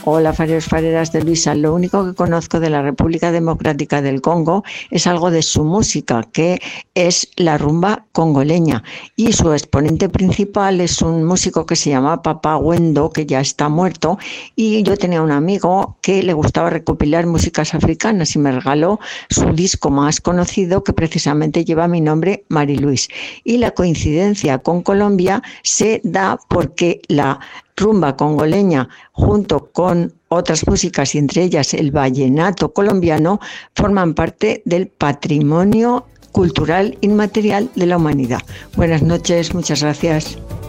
Hola, fareros, fareras de Luisa. Lo único que conozco de la República Democrática del Congo es algo de su música, que es la rumba congoleña. Y su exponente principal es un músico que se llama Papá Wendo, que ya está muerto. Y yo tenía un amigo que le gustaba recopilar músicas africanas y me regaló su disco más conocido, que precisamente lleva mi nombre, Mariluis. Y la coincidencia con Colombia se da porque la rumba congoleña, junto con otras músicas y entre ellas el vallenato colombiano, forman parte del patrimonio cultural inmaterial de la humanidad. Buenas noches, muchas gracias.